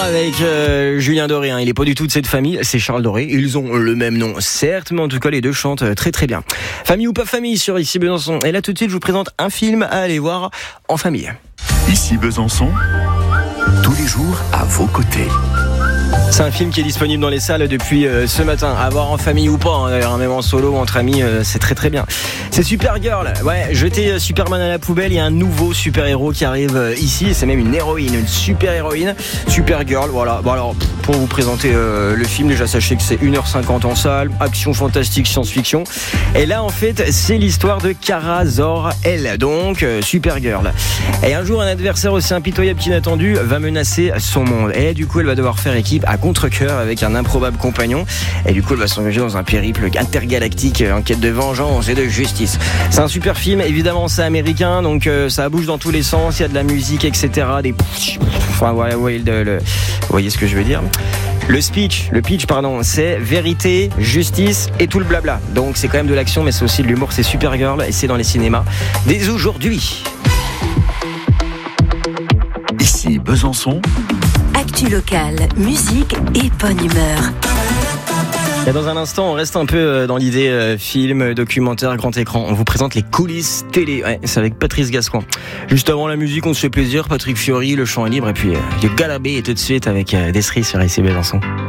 avec Julien Doré. Il est pas du tout de cette famille, c'est Charles Doré. Ils ont le même nom, certes, mais en tout cas les deux chantent très très bien. Famille ou pas famille sur Ici Besançon. Et là tout de suite je vous présente un film à aller voir en famille. Ici Besançon, tous les jours à vos côtés. C'est un film qui est disponible dans les salles depuis ce matin. À voir en famille ou pas, d'ailleurs, même en solo ou entre amis, c'est très très bien. C'est Supergirl. Ouais, jeter Superman à la poubelle, il y a un nouveau super-héros qui arrive ici. C'est même une héroïne, une super-héroïne. Supergirl, voilà. Bon alors, pour vous présenter le film, déjà sachez que c'est 1h50 en salle, action fantastique, science-fiction. Et là, en fait, c'est l'histoire de Kara Zor-El, donc Supergirl. Et un jour, un adversaire aussi impitoyable qu'inattendu va menacer son monde. Et du coup, elle va devoir faire équipe à contre-cœur avec un improbable compagnon. Et du coup, elle va s'engager dans un périple intergalactique en quête de vengeance et de justice. C'est un super film. Évidemment, c'est américain, donc ça bouge dans tous les sens. Il y a de la musique, etc. Enfin, ouais, vous voyez ce que je veux dire. Le pitch, c'est vérité, justice et tout le blabla. Donc c'est quand même de l'action, mais c'est aussi de l'humour. C'est Supergirl et c'est dans les cinémas dès aujourd'hui. Ici Besançon. Actu locale, musique et bonne humeur. Et dans un instant, on reste un peu dans l'idée film, documentaire, grand écran. On vous présente les coulisses télé. Ouais, c'est avec Patrice Gascoigne. Juste avant la musique, on se fait plaisir. Patrick Fiori, le chant est libre. Et puis, du Galabé et tout de suite avec Desri sur Ici Besançon.